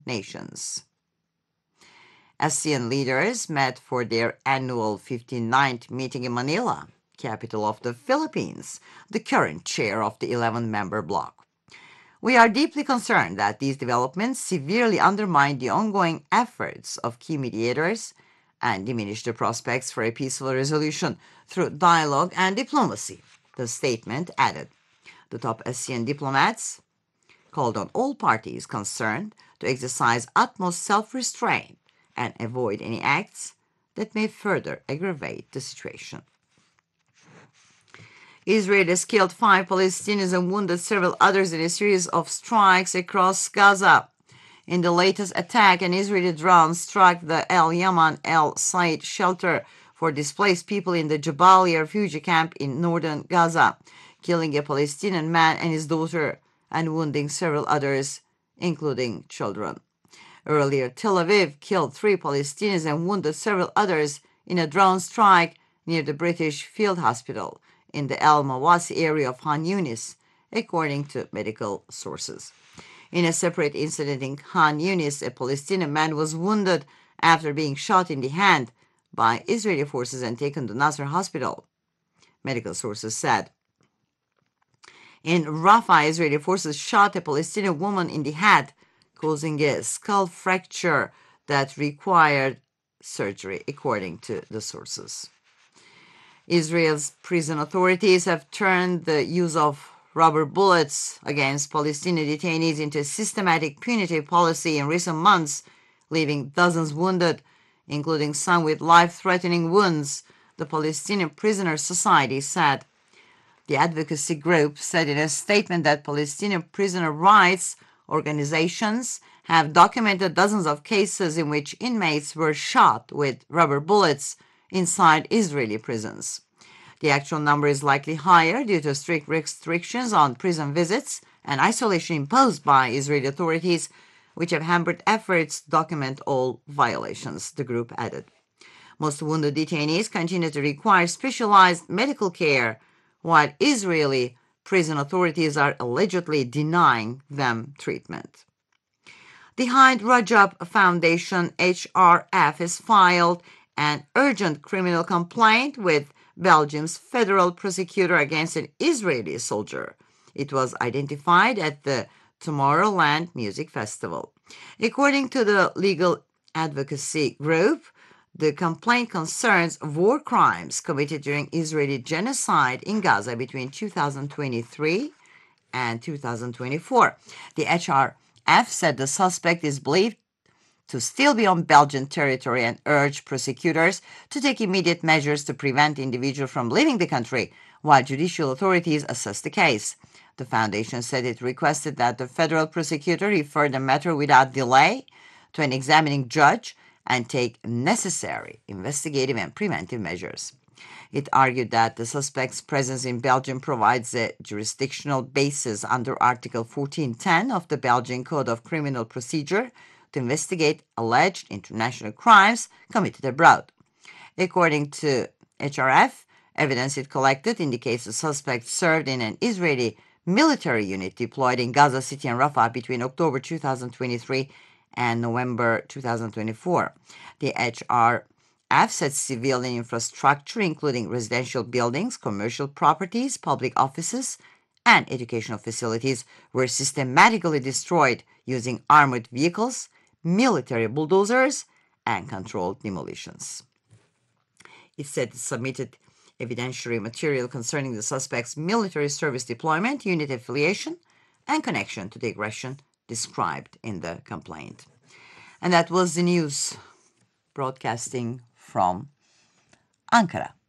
nations. ASEAN leaders met for their annual 59th meeting in Manila, capital of the Philippines, the current chair of the 11-member bloc. We are deeply concerned that these developments severely undermine the ongoing efforts of key mediators and diminish the prospects for a peaceful resolution through dialogue and diplomacy, the statement added. The top ASEAN diplomats called on all parties concerned to exercise utmost self-restraint and avoid any acts that may further aggravate the situation. Israel has killed 5 Palestinians and wounded several others in a series of strikes across Gaza. In the latest attack, an Israeli drone struck the Al Yaman Al Said shelter for displaced people in the Jabalia refugee camp in northern Gaza, killing a Palestinian man and his daughter and wounding several others, including children. Earlier, Tel Aviv killed 3 Palestinians and wounded several others in a drone strike near the British Field Hospital in the El Mawasi area of Khan Yunis, according to medical sources. In a separate incident in Khan Yunis, a Palestinian man was wounded after being shot in the hand by Israeli forces and taken to Nasser Hospital, medical sources said. In Rafah, Israeli forces shot a Palestinian woman in the head, causing a skull fracture that required surgery, according to the sources. Israel's prison authorities have turned the use of rubber bullets against Palestinian detainees into a systematic punitive policy in recent months, leaving dozens wounded, including some with life-threatening wounds, the Palestinian Prisoners Society said. The advocacy group said in a statement that Palestinian prisoner rights organizations have documented dozens of cases in which inmates were shot with rubber bullets inside Israeli prisons. The actual number is likely higher due to strict restrictions on prison visits and isolation imposed by Israeli authorities, which have hampered efforts to document all violations, the group added. Most wounded detainees continue to require specialized medical care, while Israeli prison authorities are allegedly denying them treatment. The Hind Rajab Foundation, HRF, has filed an urgent criminal complaint with Belgium's federal prosecutor against an Israeli soldier. It was identified at the Tomorrowland Music Festival. According to the legal advocacy group, the complaint concerns war crimes committed during Israeli genocide in Gaza between 2023 and 2024. The HRF said the suspect is believed to still be on Belgian territory and urged prosecutors to take immediate measures to prevent the individual from leaving the country while judicial authorities assess the case. The foundation said it requested that the federal prosecutor refer the matter without delay to an examining judge and take necessary investigative and preventive measures. It argued that the suspect's presence in Belgium provides a jurisdictional basis under Article 1410 of the Belgian Code of Criminal Procedure to investigate alleged international crimes committed abroad. According to HRF, evidence it collected indicates the suspect served in an Israeli military unit deployed in Gaza City and Rafah between October 2023 and November 2024. The HRF said civilian infrastructure, including residential buildings, commercial properties, public offices, and educational facilities, were systematically destroyed using armored vehicles, military bulldozers, and controlled demolitions. It said it submitted evidentiary material concerning the suspect's military service deployment, unit affiliation, and connection to the aggression described in the complaint. And that was the news broadcasting from Ankara.